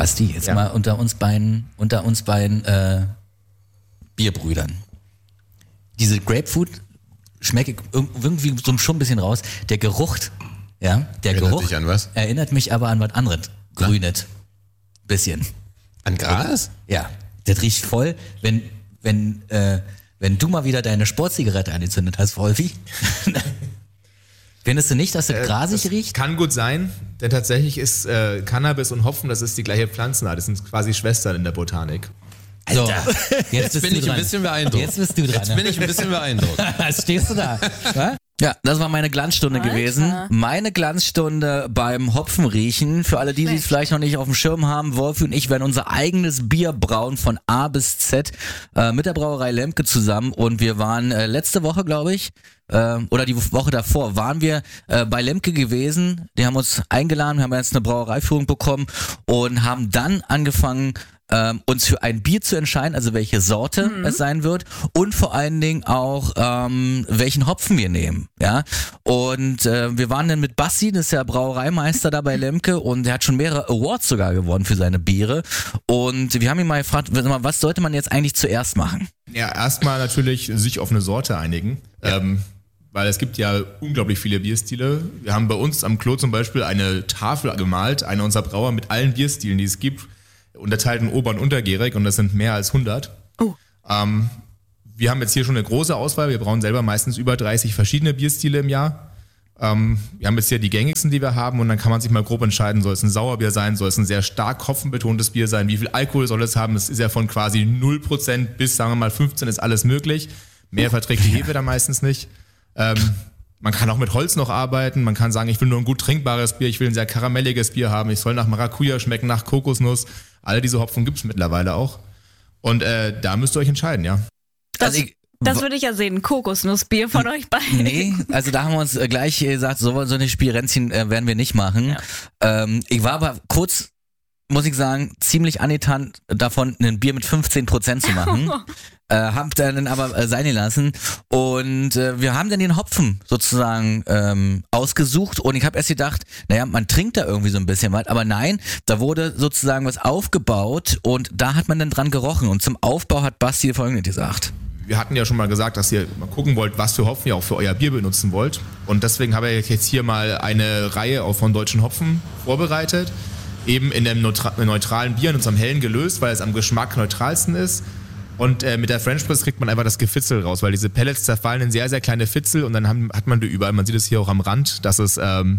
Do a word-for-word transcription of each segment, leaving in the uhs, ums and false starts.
Basti, jetzt Ja. mal unter uns beiden, unter uns beiden äh, Bierbrüdern. Diese Grapefruit schmecke ich irg- irgendwie so schon ein bisschen raus. Der Geruch, ja, der Erinnert Geruch dich an was? erinnert mich aber an was anderes. Grünet. Bisschen. An Gras? Ja, das riecht voll, wenn, wenn, äh, wenn du mal wieder deine Sportzigarette angezündet hast, Wolfi. Findest du nicht, dass das grasig das riecht? Kann gut sein, denn tatsächlich ist äh, Cannabis und Hopfen, das ist die gleiche Pflanzenart. Das sind quasi Schwestern in der Botanik. So, jetzt, Jetzt bist bin du ich dran. ein bisschen beeindruckt. Jetzt bist du dran. Jetzt bin ich ein bisschen beeindruckt. Jetzt stehst du da. Ja? Ja, das war meine Glanzstunde Alter. gewesen. Meine Glanzstunde beim Hopfenriechen. Für alle, die es vielleicht noch nicht auf dem Schirm haben, Wolfi und ich werden unser eigenes Bier brauen von A bis Z äh, mit der Brauerei Lemke zusammen. Und wir waren äh, letzte Woche, glaube ich, äh, oder die Woche davor, waren wir äh, bei Lemke gewesen. Die haben uns eingeladen, wir haben jetzt eine Brauereiführung bekommen und haben dann angefangen, ähm, uns für ein Bier zu entscheiden, also welche Sorte Mhm. es sein wird und vor allen Dingen auch ähm, welchen Hopfen wir nehmen, ja. Und äh, wir waren dann mit Basti, das ist der Brauereimeister da bei Lemke und der hat schon mehrere Awards sogar gewonnen für seine Biere und wir haben ihn mal gefragt, sag mal, was sollte man jetzt eigentlich zuerst machen? Ja, erstmal natürlich sich auf eine Sorte einigen. Ähm, weil es gibt ja unglaublich viele Bierstile. Wir haben bei uns am Klo zum Beispiel eine Tafel gemalt, einer unserer Brauer mit allen Bierstilen, die es gibt, unterteilt in ober- und untergärig und das sind mehr als hundert. Oh. Ähm, wir haben jetzt hier schon eine große Auswahl. Wir brauen selber meistens über dreißig verschiedene Bierstile im Jahr. Ähm, wir haben jetzt hier die gängigsten, die wir haben und dann kann man sich mal grob entscheiden, soll es ein Sauerbier sein, soll es ein sehr stark hopfenbetontes Bier sein, wie viel Alkohol soll es haben. Das ist ja von quasi null Prozent bis, sagen wir mal, fünfzehn ist alles möglich. Mehr verträgt die Hefe da meistens nicht. Ähm, man kann auch mit Holz noch arbeiten. Man kann sagen, ich will nur ein gut trinkbares Bier, ich will ein sehr karamelliges Bier haben, ich soll nach Maracuja schmecken, nach Kokosnuss. All diese Hopfen gibt es mittlerweile auch. Und äh, da müsst ihr euch entscheiden, ja. Das, Also ich- das würde ich ja sehen, Kokosnussbier von euch beiden. Nee, also da haben wir uns äh, gleich gesagt, so, so eine Spielränzchen äh, werden wir nicht machen. Ähm, ich war aber kurz, muss ich sagen, ziemlich angetan davon, ein Bier mit fünfzehn Prozent zu machen. äh, hab dann aber äh, sein lassen und äh, wir haben dann den Hopfen sozusagen ähm, ausgesucht und ich habe erst gedacht, naja, man trinkt da irgendwie so ein bisschen was, aber nein, da wurde sozusagen was aufgebaut und da hat man dann dran gerochen und zum Aufbau hat Basti Folgendes gesagt. Wir hatten ja schon mal gesagt, dass ihr mal gucken wollt, was für Hopfen ihr auch für euer Bier benutzen wollt. Und deswegen habe ich jetzt hier mal eine Reihe auch von deutschen Hopfen vorbereitet. Eben in einem neutra- neutralen Bier, in unserem hellen gelöst, weil es am Geschmack neutralsten ist. Und äh, mit der French Press kriegt man einfach das Gefitzel raus, weil diese Pellets zerfallen in sehr, sehr kleine Fitzel und dann haben, hat man die überall. Man sieht es hier auch am Rand, dass es ähm,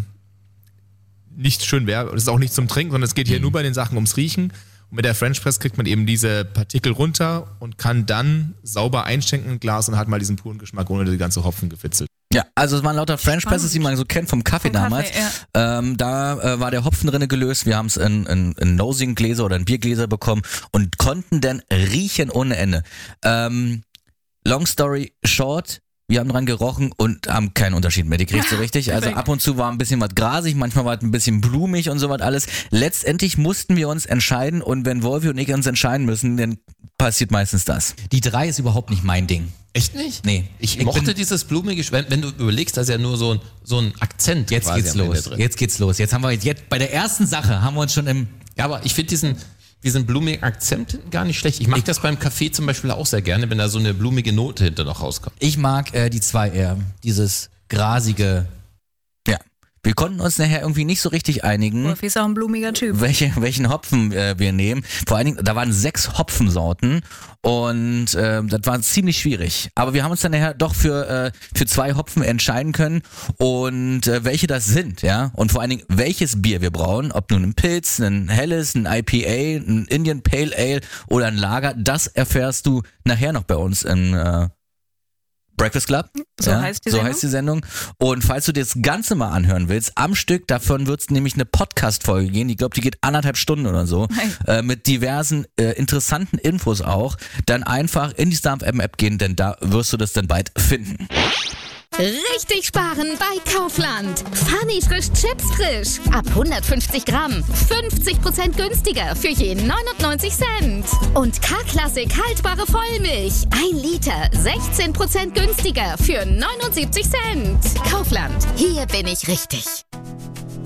nicht schön wäre. Es ist auch nicht zum Trinken, sondern es geht hier nur bei den Sachen ums Riechen. Und mit der French Press kriegt man eben diese Partikel runter und kann dann sauber einschenken in Glas und hat mal diesen puren Geschmack ohne die ganze Hopfen gefitzelt. Ja, also es waren lauter French Presses, die man so kennt vom Kaffee Vom Kaffee, damals. ja. ähm, da äh, war der Hopfen drinne gelöst. Wir haben es in, in, in Nosing-Gläser oder in Biergläser bekommen und konnten dann riechen ohne Ende. Ähm, long story short, wir haben dran gerochen und haben keinen Unterschied mehr. Die kriegst du richtig. Also perfekt. ab und zu war ein bisschen was grasig, manchmal war es ein bisschen blumig und so was alles. Letztendlich mussten wir uns entscheiden und wenn Wolfi und ich uns entscheiden müssen, dann passiert meistens das. Die drei ist überhaupt nicht mein Ding. Echt nicht? Nee. Ich, Ich mochte bin- dieses blumige, wenn, wenn du überlegst, das ist ja nur so ein, so ein Akzent Jetzt quasi geht's am Ende los. drin. Jetzt geht's los. Jetzt haben wir jetzt bei der ersten Sache haben wir uns schon im Ja, aber ich finde diesen, diesen blumigen Akzent gar nicht schlecht. Ich mag das beim Kaffee zum Beispiel auch sehr gerne, wenn da so eine blumige Note hinter noch rauskommt. Ich mag äh, die zwei eher. Dieses grasige. Ja. Wir konnten uns nachher irgendwie nicht so richtig einigen, Wolfi ist auch ein blumiger Typ. welche, welchen Hopfen äh, wir nehmen. Vor allen Dingen, da waren sechs Hopfensorten und äh, das war ziemlich schwierig. Aber wir haben uns dann nachher doch für, äh, für zwei Hopfen entscheiden können und äh, welche das sind, ja. Und vor allen Dingen, welches Bier wir brauen, ob nun ein Pilz, ein helles, ein I P A, ein Indian Pale Ale oder ein Lager, das erfährst du nachher noch bei uns in äh, Breakfast Club. So heißt die so Sendung? heißt die Sendung. Und falls du dir das Ganze mal anhören willst, am Stück, davon wird es nämlich eine Podcast-Folge gehen. Ich glaube, die geht anderthalb Stunden oder so. Hey. Äh, mit diversen äh, interessanten Infos auch. Dann einfach in die Star F M App gehen, denn da wirst du das dann bald finden. Richtig sparen bei Kaufland. Funny frisch Chips frisch. Ab hundertfünfzig Gramm. fünfzig Prozent günstiger für je neunundneunzig Cent. Und K-Klassik haltbare Vollmilch. ein Liter. sechzehn Prozent günstiger für neunundsiebzig Cent. Kaufland. Hier bin ich richtig.